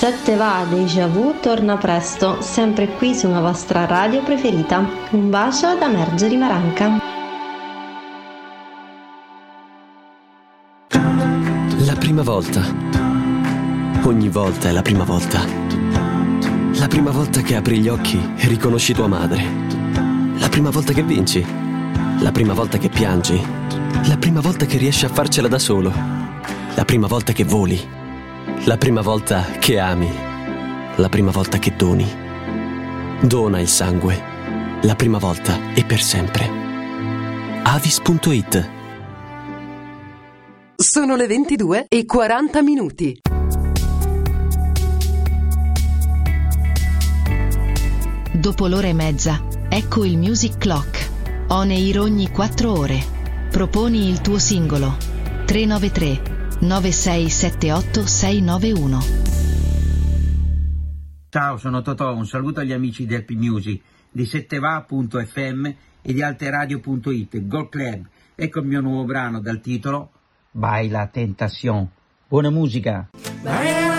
Se te va Déjà Vu torna presto, sempre qui su una vostra radio preferita. Un bacio da Margherita Maranca. La prima volta. Ogni volta è la prima volta. La prima volta che apri gli occhi e riconosci tua madre. La prima volta che vinci. La prima volta che piangi. La prima volta che riesci a farcela da solo. La prima volta che voli. La prima volta che ami. La prima volta che doni. Dona il sangue. La prima volta e per sempre. Avis.it. Sono le 22:40. Dopo l'ora e mezza, ecco il Music Clock. On air ogni 4 ore. Proponi il tuo singolo. 393 9678 691. Ciao, sono Totò, un saluto agli amici del P-Music, di setteva.fm e di alteradio.it, Gold Club. Ecco il mio nuovo brano dal titolo Baila Tentación. Buona musica!